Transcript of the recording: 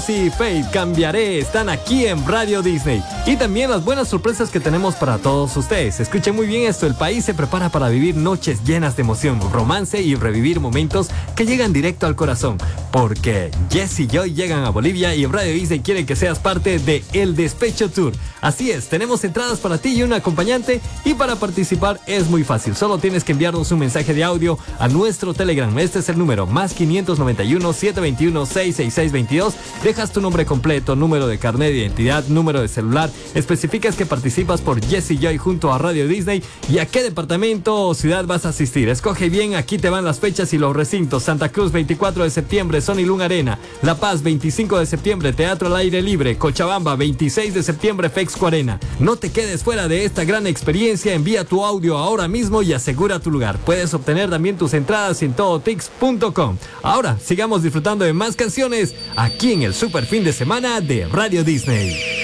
Sí, Faith, cambiaré, están aquí en Radio Disney. Y también las buenas sorpresas que tenemos para todos ustedes. Escuchen muy bien esto, el país se prepara para vivir noches llenas de emoción, romance y revivir momentos que llegan directo al corazón. Porque Jess y Joy llegan a Bolivia y Radio Disney quiere que seas parte de El Despecho Tour. Así es, tenemos entradas para ti y un acompañante y para participar es muy fácil. Solo tienes que enviarnos un mensaje de audio a nuestro Telegram. Este es el número más 591-721-66622. Dejas tu nombre completo, número de carnet de identidad, número de celular, especificas que participas por Jess y Joy junto a Radio Disney y a qué departamento o ciudad vas a asistir. Escoge bien, aquí te van las fechas y los recintos. Santa Cruz, 24 de septiembre, Sony Luna Arena. La Paz, 25 de septiembre, Teatro al Aire Libre. Cochabamba, 26 de septiembre, Fexco Arena. No te quedes fuera de esta gran experiencia, envía tu audio ahora mismo y asegura tu lugar. Puedes obtener también tus entradas en todotix.com. Ahora, sigamos disfrutando de más canciones aquí en el Super Fin de Semana de Radio Disney.